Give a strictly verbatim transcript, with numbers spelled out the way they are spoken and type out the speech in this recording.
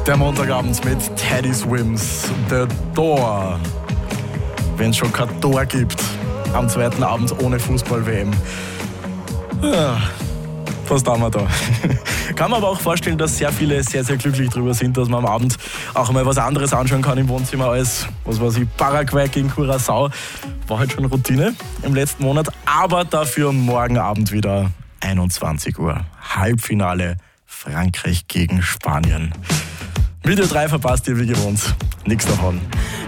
Der Montagabend mit Teddy Swims, The Door. Wenn es schon kein Tor gibt, am zweiten Abend ohne Fußball-W M. Ja, was tun wir da? Kann man aber auch vorstellen, dass sehr viele sehr, sehr glücklich darüber sind, dass man am Abend auch mal was anderes anschauen kann im Wohnzimmer als, was weiß ich, Paraguay gegen Curaçao. War halt schon Routine im letzten Monat, aber dafür morgen Abend wieder einundzwanzig Uhr. Halbfinale Frankreich gegen Spanien. Video drei verpasst ihr wie gewohnt. Nichts davon.